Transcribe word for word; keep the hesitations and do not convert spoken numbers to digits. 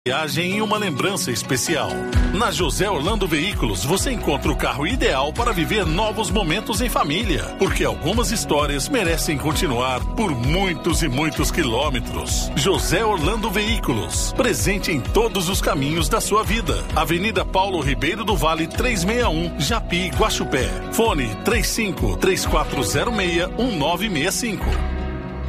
Viagem e uma lembrança especial. Na José Orlando Veículos você encontra o carro ideal para viver novos momentos em família, porque algumas histórias merecem continuar por muitos e muitos quilômetros. José Orlando Veículos, presente em todos os caminhos da sua vida. Avenida Paulo Ribeiro do Vale trezentos e sessenta e um, Japi, Guaxupé. Fone três cinco, três quatro zero seis, um nove seis cinco.